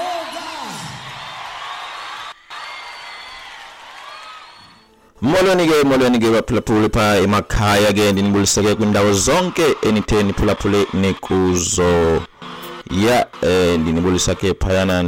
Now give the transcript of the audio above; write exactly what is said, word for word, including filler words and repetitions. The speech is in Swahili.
Molonige molonige bapulapule pa emakhaya ke ndinibuliseke kwindawo zonke enitheni phulaphule nekuzo ya eh ndinibulisa ke phayana